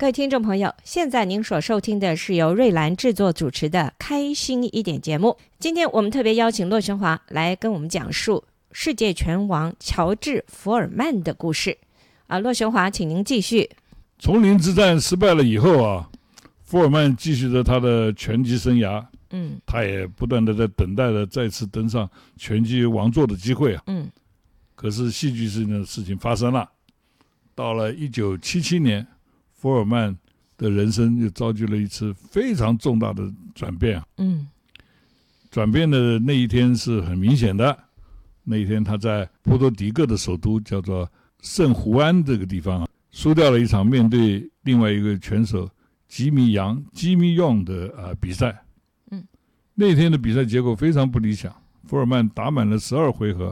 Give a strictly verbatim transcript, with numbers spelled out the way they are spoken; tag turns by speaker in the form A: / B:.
A: 各位听众朋友，现在您所收听的是由瑞兰制作主持的《开心一点》节目。今天我们特别邀请骆玄华来跟我们讲述世界拳王乔治·福尔曼的故事。啊，骆玄华，请您继续。
B: 丛林之战失败了以后啊，福尔曼继续着他的拳击生涯。
A: 嗯，
B: 他也不断的在等待着再次登上拳击王座的机会啊。
A: 嗯，
B: 可是戏剧性的事情发生了。到了一九七七年，福尔曼的人生就遭遇了一次非常重大的转变啊。
A: 嗯，
B: 转变的那一天是很明显的。那一天他在波多黎各的首都叫做圣胡安这个地方啊，输掉了一场面对另外一个拳手吉米杨吉米用的呃比赛。那天的比赛结果非常不理想，福尔曼打满了十二回合，